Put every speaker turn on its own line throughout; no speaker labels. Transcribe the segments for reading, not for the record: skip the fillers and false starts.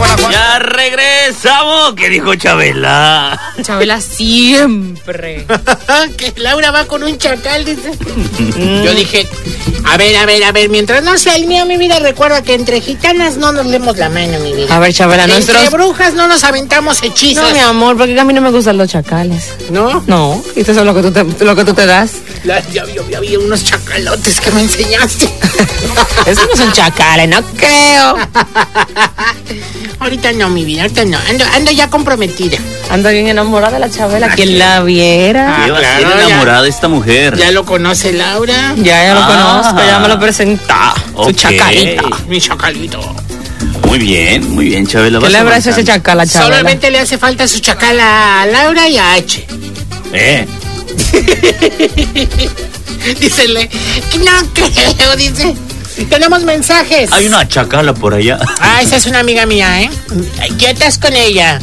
Ya regresamos. ¿Qué dijo Chabela?
Chabela siempre.
Que Laura va con un chacal, dice. Yo dije, a ver, mientras no sea el mío, mi vida, recuerda que entre gitanas no nos leemos la mano, mi vida.
A ver, Chabela,
entre brujas no nos aventamos hechizos.
No, mi amor, porque a mí no me gustan los chacales.
¿No?
No, y eso es lo que tú te das.
Ya vi unos chacalotes que me enseñaste.
Esos no son chacales, no creo.
Ahorita no, mi vida, ahorita no. Ando ya comprometida.
Ando bien enamorada de la Chabela. ¿Quién la viera?
¿Qué va a ser enamorada de esta mujer?
¿Ya lo conoce Laura?
Ya lo conozco, ya me lo presentó.
Okay.
Su chacalita.
Mi chacalito.
Muy bien, Chabela.
¿Qué le habrá hecho ese chacal a Chabela?
Solamente le hace falta su chacal a Laura y a H. Dícele, no creo, dice. Tenemos mensajes.
Hay una chacala por allá.
Esa es una amiga mía, ¿eh? ¿Qué estás con ella?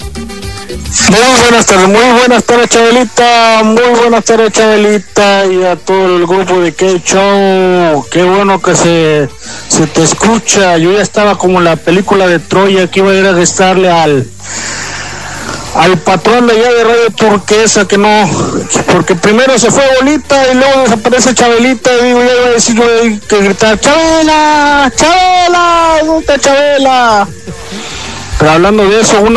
Muy buenas tardes, Chabelita. Muy buenas tardes, Chabelita. Y a todo el grupo de K-Show. Qué bueno que se te escucha. Yo ya estaba como en la película de Troya, que iba a ir a gestarle al patrón de allá de Radio Turquesa, que no, porque primero se fue Bolita y luego desaparece Chabelita, y digo, ya iba a decir que gritar, Chabela, ¿dónde está Chabela? Pero hablando de eso,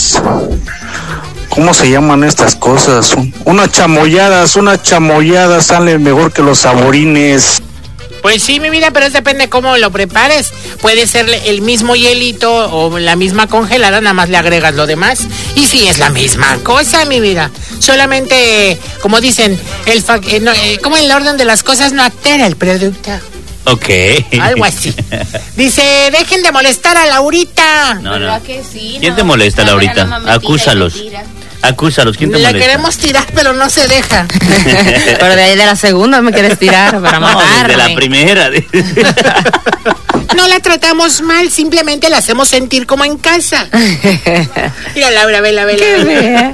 ¿cómo se llaman estas cosas? Unas chamoyadas salen mejor que los saborines.
Pues sí, mi vida, pero depende cómo lo prepares. Puede ser el mismo hielito o la misma congelada, nada más le agregas lo demás. Y sí, es la misma cosa, mi vida. Solamente, como dicen, como el orden de las cosas no altera el producto.
Ok.
Algo así. Dice, dejen de molestar a Laurita.
No.
¿Verdad que sí?
¿Quién te molesta, Laurita? Acúsalos. ¿Quién te molesta?
La queremos tirar, pero no se deja.
Pero de ahí de la segunda me quieres tirar para matarme.
De la primera.
No la tratamos mal, simplemente la hacemos sentir como en casa. Mira, Laura, vela.
Qué bien.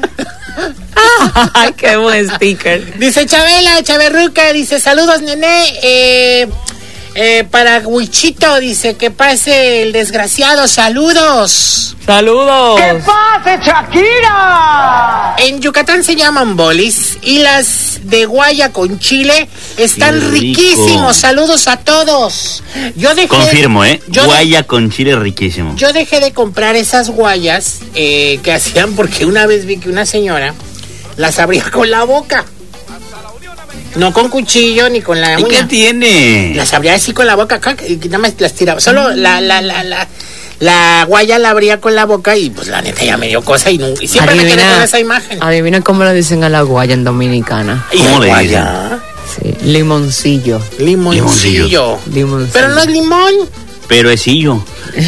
Ay, qué buen sticker.
Dice Chaverruca, dice, saludos, nene. Para Huichito, dice, que pase el desgraciado, saludos.
¡Saludos!
¡Que pase, Shakira!
En Yucatán se llaman bolis y las de guaya con chile están riquísimos. Saludos a todos.
Confirmo, guaya con chile riquísimo.
Yo dejé de comprar esas guayas que hacían porque una vez vi que una señora las abría con la boca. No con cuchillo ni con la uña.
¿Y qué tiene?
Las abría así con la boca, y nada más las tiraba. Solo la guaya la abría con la boca y pues la neta ya me dio cosa y siempre me quedé con esa imagen.
Adivina cómo le dicen a la guaya en Dominicana.
¿Cómo le dicen?
Sí, limoncillo.
Limoncillo. Pero no es limón.
Pero es sillo.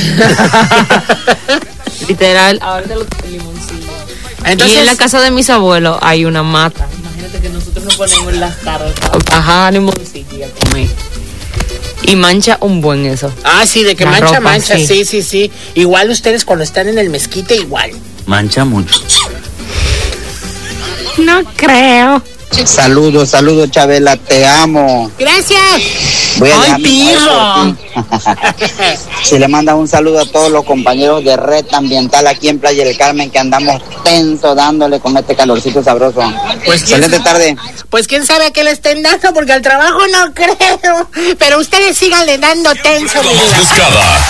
Literal, ahora te lo limoncillo.
Entonces,
y en la casa de mis abuelos hay una mata. Imagínate que nosotros nos ponemos las caras. Ajá, limoncillo a comer. Y mancha un buen eso.
Sí, de que la mancha, ropa, sí. Igual ustedes cuando están en el mezquite, igual.
Mancha mucho.
No creo.
Saludos, Chabela, te amo.
Gracias.
¡Ay, tío! Si le mandas un saludo a todos los compañeros de Red Ambiental aquí en Playa del Carmen, que andamos tenso dándole con este calorcito sabroso.
Pues
excelente tarde.
Pues quién sabe a qué le estén dando, porque al trabajo no creo. Pero ustedes síganle dando tenso.
Buscada